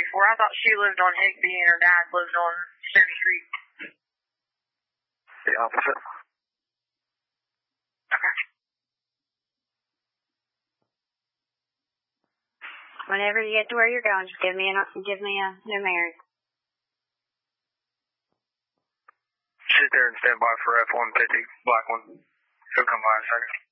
I thought she lived on Higby and her dad lived on Stony Creek. The opposite. Okay. Whenever you get to where you're going, just give me a numeric. Sit there and stand by for F-150, black one. He'll come by in a second.